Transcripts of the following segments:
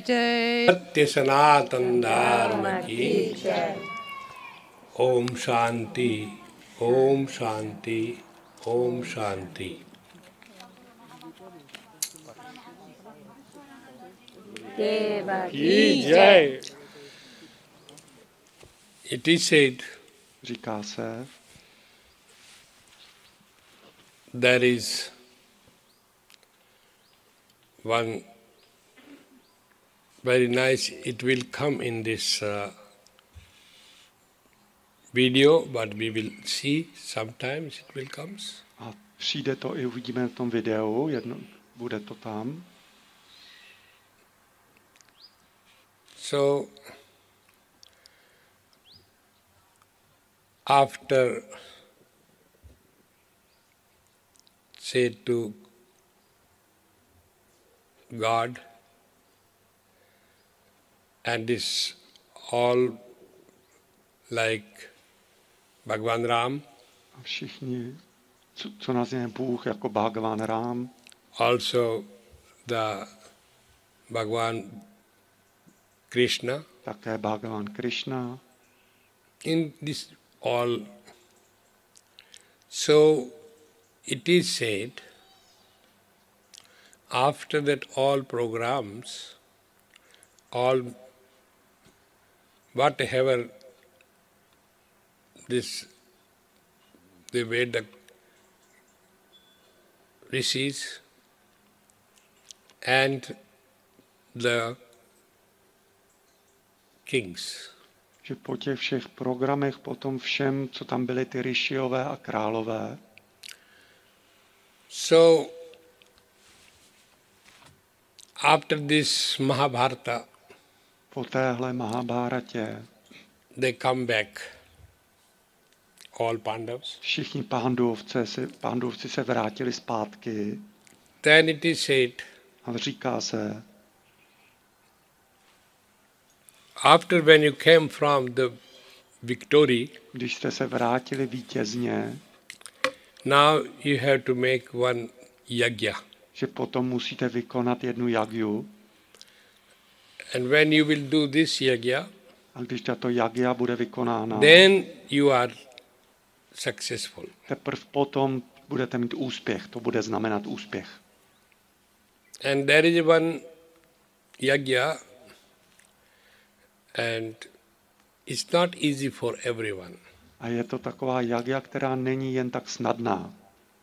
जय। सत्य सनातन धर्म की जय। ओम शांति, ओम शांति, ओम शांति। की जय। It is said, Říká se, there is one very nice, it will come in this video, but we will see, sometimes it will come. a přijde to i uvidíme v tom videu, bude to tam. So, after, say to God, and this all like Bhagwan Ram, A všichni, co nazývá Bůh jako Bhagavan Rám, also the Bhagwan Krishna, také Bhagavan Krishna. in this all. So it is said, after that all programs, all whatever this, the Veda rishis and the kings, Že po těch všech programech, po tom všem, co tam byly ty rišiové a králové, so after this Mahabharata, po téhle Mahabháratě, they come back, all Pandavas. všichni pándovci se vrátili zpátky Then it is said, a říká se, after when you came from the victory, když jste se vrátili vítězně, now you have to make one yajna. že potom musíte vykonat jednu jagju. And when you will do this yajna, A když tato jagja bude vykonána, then you are successful. teprve potom budete mít úspěch. To bude znamenat úspěch. And there is one yajna, and it's not easy for everyone. A je to taková jagja, která není jen tak snadná.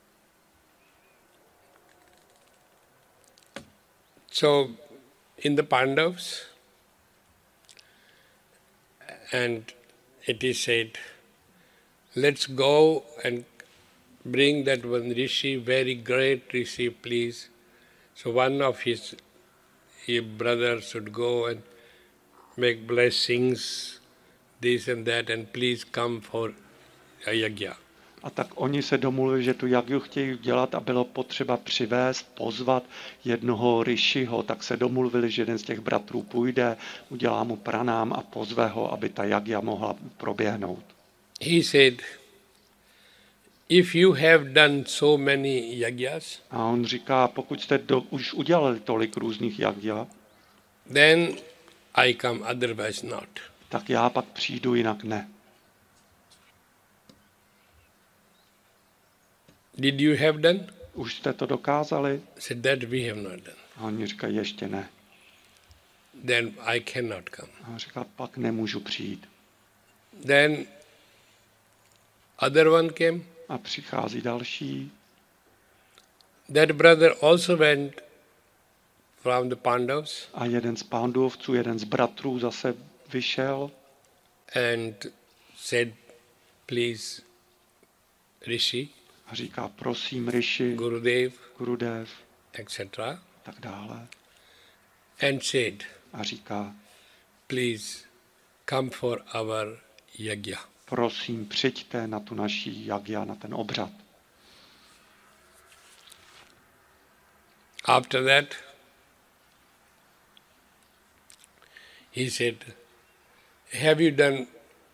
So in the Pandavas, and it is said, let's go and bring that one rishi, very great rishi, please. So one of his brothers should go and make blessings, this and that, and please come for a yajna. A tak oni se domluvili, že tu jagju chtějí dělat a bylo potřeba pozvat jednoho rishiho. Tak se domluvili, že jeden z těch bratrů půjde, udělá mu pranám a pozve ho, aby ta jagja mohla proběhnout. He said, if you have done so many yajnas, A on říká, pokud jste už udělali tolik různých jagja, then I come, otherwise not. tak já pak přijdu, jinak ne. Did you have done? Už jste to dokázali? Said that we have not done. A oni říkají, ještě ne. Then I cannot come. A on říká, pak nemůžu přijít. Then other one came. A přichází další. That brother also went from the Pandavas A jeden z pándovců, jeden z bratrů zase vyšel and said, please, Rishi, a říká, prosím, Rishi, Gurudev, etc. tak dále. And said, A říká, please come for our yajna. prosím, přijďte na tu naší jagya, na ten obřad. After that, he said, have you done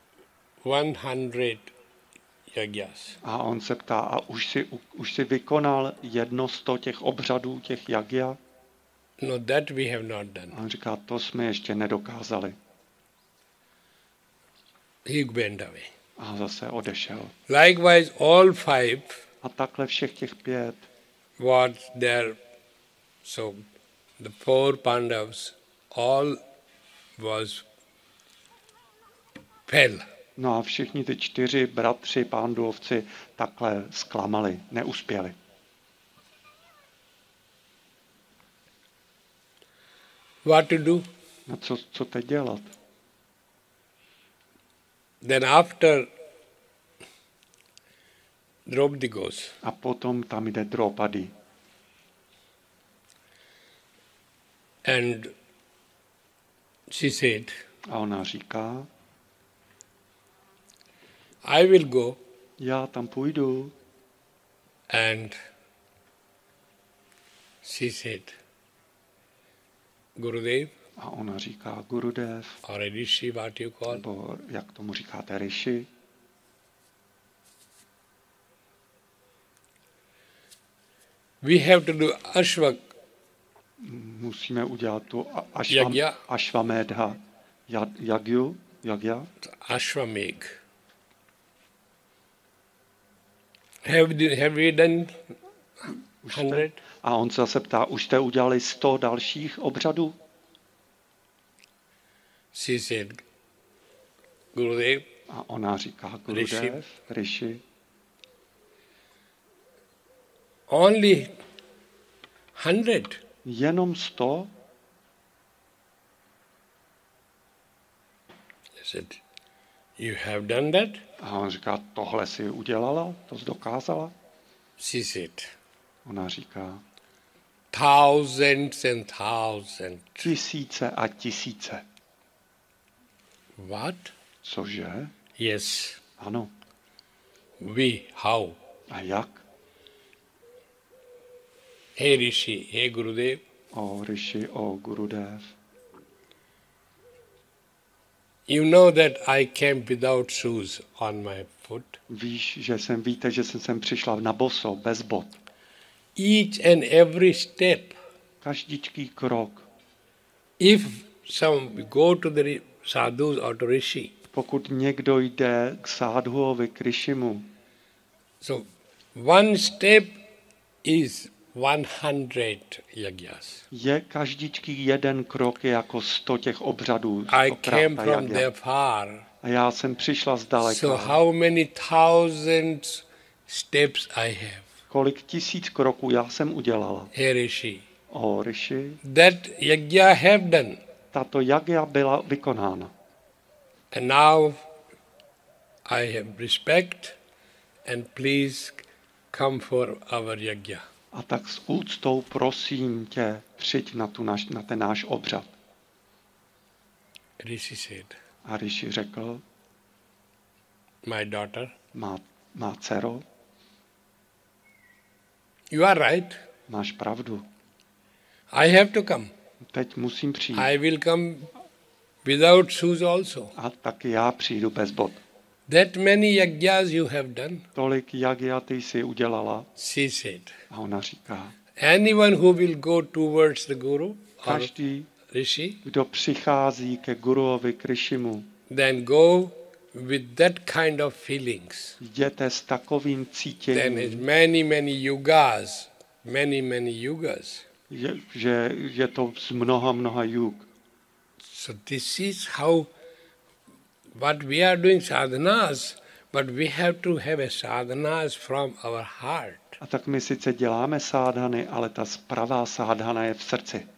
100 yajnas? A on se ptá, a už si vykonal 100 těch obřadů, těch jagya? No, that we have not done. A on říká, to jsme ještě nedokázali. He went away. A zase odešel. Likewise, all 5 A takhle všech těch 5 was there. So the 4 Pandavas, all was fell. No a všichni ty 4 bratři, Pánduvovci, takhle zklamali, neuspěli. What to do? No co teď dělat? Then after Draupadi goes. A potom tam jde Draupadi. And she said, A ona říká, I will go já tam půjdu. and she said, Gurudev A ona říká, Gurudev, or a Rishi, what you call, nebo jak tomu říkáte, Rishi, we have to do Ashwak musíme udělat tu Yagya. Ashvamedha Yagya. Ashwamegh. Have we done 100? A on se zase ptá, už jste udělali 100 dalších obřadů? She said, Gurudev, A ona říká, Gurudev, Rishi, only 100. jenom 100? I said, you have done that? A on říká, tohle si udělala, to jsi dokázala? She said, Ona říká, thousands and thousands. tisíce a tisíce. What? Cože? Yes. Ano. We, how? A jak? Hey Rishi, hey Gurudev, O Rishi, o Gurudev. you know that I came without shoes on my foot. Víte, že jsem sem přišla na boso, bez bot. Each and every step, Každičký krok. if some go to the sadhus or to Rishi, Pokud někdo jde k sádhuovi, k Rishimu, so one step is 100 yagyas. je každičký jeden krok je jako 100 těch obřadů. I 100krát came ta from jagya. there far. A já jsem přišla zdaleka. So how many thousands steps I have? Kolik tisíc kroků já jsem udělala. Hey Rishi, O Rishi, that yagya have done. tato jagya byla vykonána. And now I have respect and please come for our yagya. A tak s úctou prosím tě, přijď na ten náš obřad. Rishi said, A Rishi řekl, my daughter, má dcero, you are right. máš pravdu. I have to come. Teď musím přijít. I will come without shoes also. A taky já přijdu bez bot. That many yagyas you have done, Tolik jagya ty jsi udělala. she said. A ona říká, Anyone who will go towards the Guru or každý, Rishi, kdo přichází ke guruovi, k Rishimu, then go with that kind of feelings. jděte s takovým Then cítěním, is many yugas, many yugas. že je to z mnoha yug. So this is how what we are doing sadhanas, but we have to have a sadhanas from our heart. A tak my sice děláme sádhany, ale ta pravá sádhana je v srdci.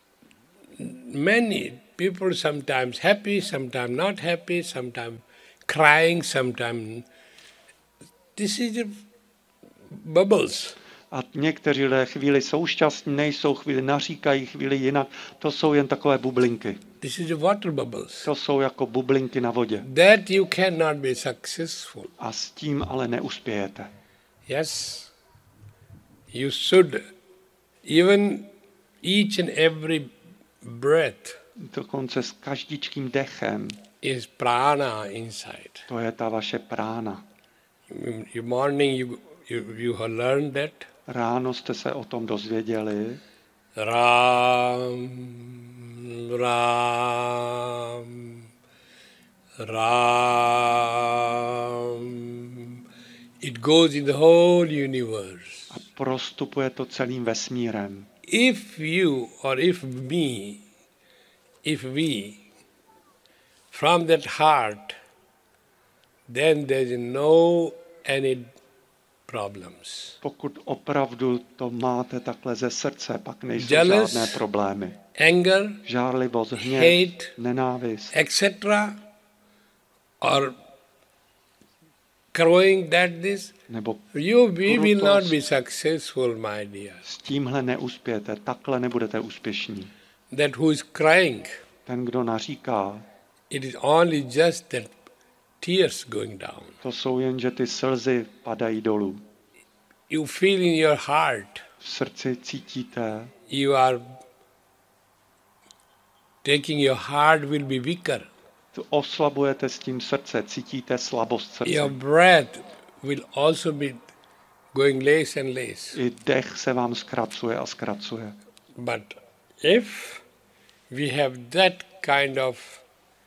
Many people sometimes happy, sometimes not happy, sometimes crying, sometimes this is the bubbles. A někteří lidé chvíli jsou šťastní, nejsou, chvíli naříkají, chvíli jinak. To jsou jen takové bublinky. This is the water bubbles. To jsou jako bublinky na vodě. That you cannot be successful. A s tím ale neuspějete. Yes, you should, even each and every breath Dokonce s každičkým dechem. is prana inside. To je ta vaše prána. In morning you have learned that, Ráno jste se o tom dozvěděli Ram, Ram, Ram. It goes in the whole universe. A prostupuje to celým vesmírem. If you or if me, if we, from that heart, then there is no any problems. Pokud opravdu to máte takhle ze srdce, pak nejsou Jealous, žádné problémy. Anger, Žárlivost, hněv, hate, nenávist, etc., or crowing that this, nebo we will not krutost. be successful, my dear. S tímhle neuspějete, takhle nebudete úspěšní. That who is crying, Ten, kdo naříká, it is only just that tears going down. to jsou jen, že ty slzy padají dolů. You feel in your heart, V srdci cítíte, you are taking your heart will be weaker. to oslabujete s tím srdce, cítíte slabost srdce. Your breath will also be going less and less. I dech se vám zkracuje a zkracuje. But if we have that kind of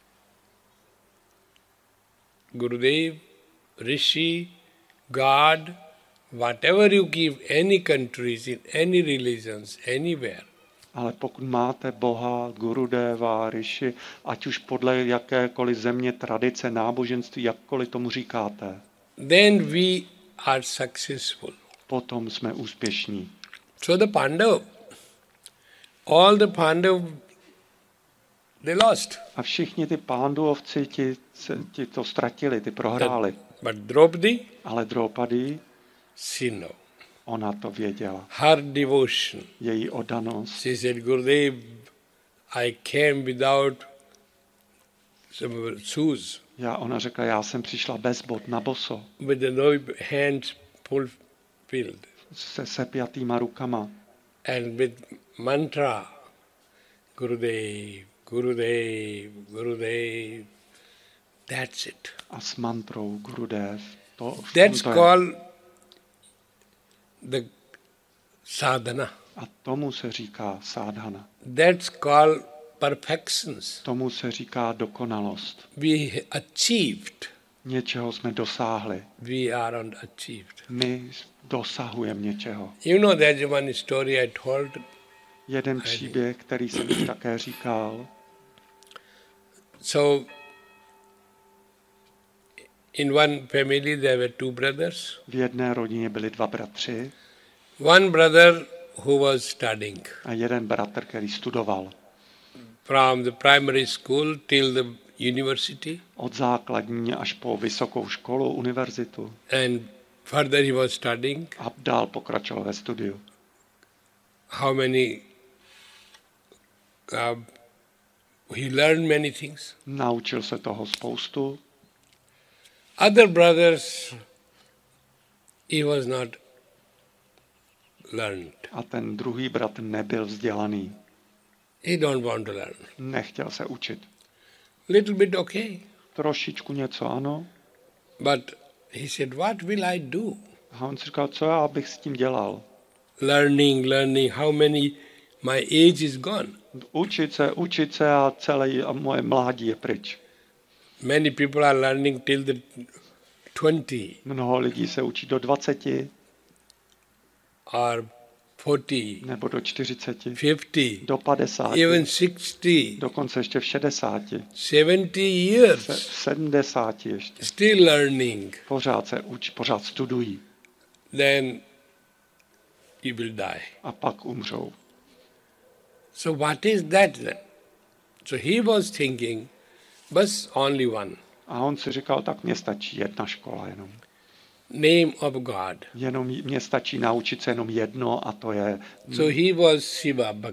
Gurudev, Rishi, God, whatever you give any countries, in any religions, anywhere, Ale pokud máte Boha, Gurudeva, Rishi, ať už podle jakékoliv země, tradice, náboženství, jakkoliv tomu říkáte, then we are successful. potom jsme úspěšní. So the Pandav, all the Pandav, they lost. A všichni ty Pánduovci, ti to ztratili, ty prohráli. But Draupadi, Ale Draupadi, she know. ona to věděla. Her devotion. Její oddanost. She said, Gurudev, I came without some shoes, Ona řekla, já jsem přišla bez bot na boso, with the no hands fulfilled, se sepjatýma rukama and with mantra, Gurudev, Gurudev, Gurudev. That's it. a s mantrou Gurudev. That's called the sadhana. A tomu se říká sádhana. That's called perfections. Tomu se říká dokonalost. We achieved. Něčeho jsme dosáhli. We are unachieved. My dosahujeme něčeho. You know, there's one story I told. Jeden příběh, který jsem už také říkal. So, in one family there were two brothers. V jedné rodině byli dva bratři. One brother who was studying A jeden bratr, který studoval. from the primary school till the university, Od základní až po vysokou školu, univerzitu. and further he was studying. A dál pokračoval ve studiu. How many? He learned many things. Naučil se toho spoustu. Other brothers, he was not learned. A ten druhý bratr nebyl vzdělaný. He don't want to learn. Nechtěl se učit. Little bit okay, Trošičku něco ano. but he said, "What will I do? A on si říkal, co já bych s tím dělal? Learning. How many? My age is gone. Učit se a moje mládí je pryč. Many people are learning till the 20 Mnoho lidí se učí do 20 or 40, nebo do 40, 50, do 50, even 60, dokonce ještě v 60, 70 v years, 70 ještě. still learning. Pořád se učí, pořád studují Then you will die. a pak umřou. So what is that then? So he was thinking, bus only one, A on si říkal, tak mně stačí jedna škola jenom. name of God. Mně stačí naučit se jenom jedno a to je So he was Shiva Bhakti.